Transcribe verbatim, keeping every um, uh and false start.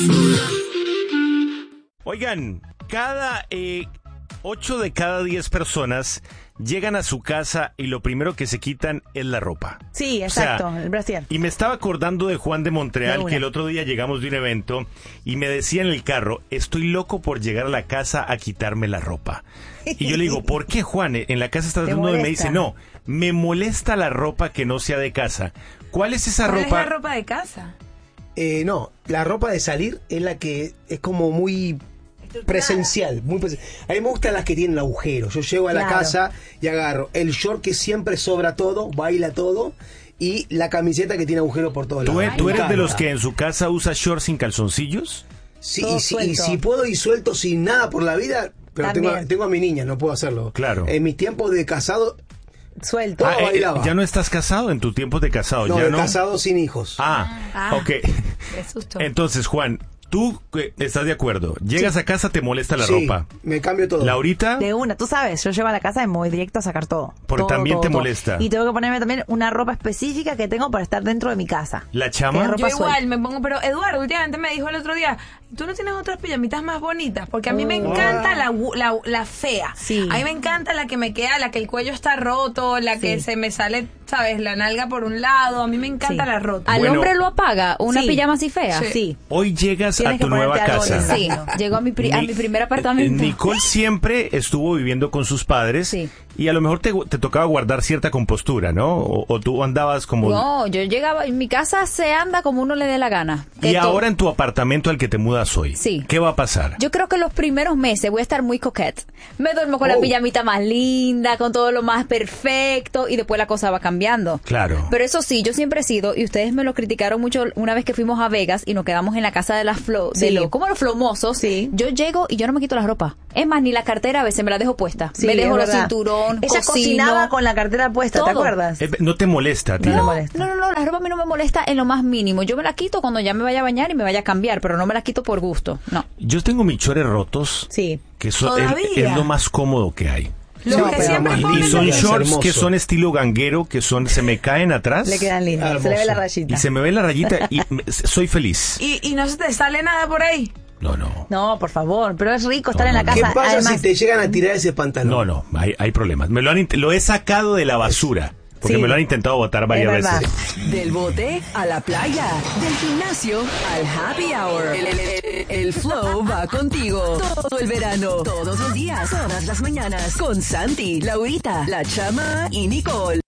Oigan, cada eh, ocho de cada diez personas llegan a su casa y lo primero que se quitan es la ropa. Sí, exacto, o sea, el brasier. Y me estaba acordando de Juan de Montreal, De que el otro día llegamos de un evento y me decía en el carro, estoy loco por llegar a la casa a quitarme la ropa. Y yo le digo, ¿por qué, Juan? En la casa estás desnudo. Y me dice, no, me molesta la ropa que no sea de casa. ¿Cuál es esa ¿Cuál ropa? es la ropa de casa? Eh, no, la ropa de salir es la que es como muy presencial, muy presen- a mí me gustan las que tienen agujeros. Yo llego a la Claro. casa y agarro el short que siempre sobra todo, baila todo, y la camiseta que tiene agujeros por todos ¿Tú, lados. tú Me eres de los encanta. que en su casa usa shorts sin calzoncillos? Sí, Todo y, si, y suelto. si puedo ir suelto sin nada por la vida, pero tengo, También. tengo a mi niña, no puedo hacerlo. Claro. En mis tiempos de casado, Suelto. Ah, eh, bailaba. ya no estás casado en tu tiempo de casado. no, ya de no. casado sin hijos. Ah, Ah. ok. Qué susto. Entonces, Juan, tú eh, estás de acuerdo. Llegas a casa, te molesta la Sí, ropa. me cambio todo. Laurita, De una, tú sabes, yo llego a la casa y me voy directo a sacar todo. Porque Todo, también todo, te todo. molesta. Y tengo que ponerme también una ropa específica que tengo para estar dentro de mi casa. la ¿Qué chama. ropa Yo igual suelta? me pongo, pero Eduardo últimamente me dijo el otro día, ¿tú no tienes otras pijamitas más bonitas? Porque a mí me encanta la, gu- la, la fea. Sí. A mí me encanta la que me queda, la que el cuello está roto, la que Sí. se me sale, ¿sabes? La nalga por un lado. A mí me encanta Sí. la rota. ¿Al Bueno. hombre lo apaga una Sí. pijama así fea? Sí. Sí. Hoy llegas Tienes a que tu nueva ponerte algo casa. lindo. Sí, llegó a mi, pri- a Ni- mi primer apartamento. eh, Nicole siempre estuvo viviendo con sus padres Sí. y a lo mejor te, te tocaba guardar cierta compostura, ¿no? O, o tú andabas como... No, yo llegaba, en mi casa se anda como uno le dé la gana. Y Esto- ahora en tu apartamento al que te mudas hoy, Sí. ¿qué va a pasar? Yo creo que los primeros meses voy a estar muy coquette. Me duermo con la Oh. pijamita más linda, con todo lo más perfecto, y después la cosa va cambiando. Claro. Pero eso sí, yo siempre he sido, y ustedes me lo criticaron mucho una vez que fuimos a Vegas y nos quedamos en la casa de las flo, de Sí. lo, como los flomosos. Sí. Yo llego y yo no me quito la ropa. Es más, ni la cartera a veces me la dejo puesta. Sí, me dejo es los verdad. cinturón, Ella cocino. cocinaba con la cartera puesta, ¿te Todo. acuerdas? Eh, ¿No te molesta a ti? No me No, molesta. no, no, no, la ropa a mí no me molesta en lo más mínimo. Yo me la quito cuando ya me vaya a bañar y me vaya a cambiar, pero no me la quito por gusto. No. Yo tengo mis chores rotos, Sí. que eso es, ¿Todavía? es lo más cómodo que hay. Los Sí, que pero siempre más ponen Y lindo. son Es shorts hermoso. que son estilo ganguero, que son se me caen atrás Le quedan lindos. Se le ve la Hermoso. rayita. y se me ve la rayita y me- soy feliz. Y, y no se te sale nada por ahí. No, no. No, por favor, pero es rico estar No, en la no, ¿Qué casa. pasa Además, si te llegan a tirar ese pantalón? No, no, hay, hay problemas. Me lo han int- lo he sacado de la basura. Porque Sí. me lo han intentado botar varias Es verdad. veces. Del bote a la playa, del gimnasio al happy hour. El, el- el- el flow va contigo. Todo el verano, todos los días, todas las mañanas. Con Santi, Laurita, La Chama y Nicole.